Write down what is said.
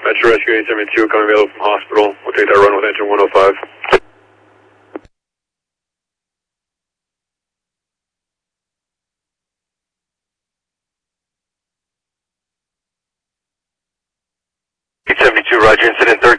Metro Rescue 872 coming available from hospital. We'll take that run with engine 105. Roger, incident 13.